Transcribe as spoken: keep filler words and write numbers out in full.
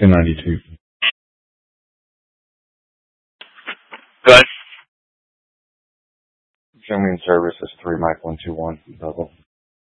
two ninety-two. Good. Zooming service is three Mike one two one. Double.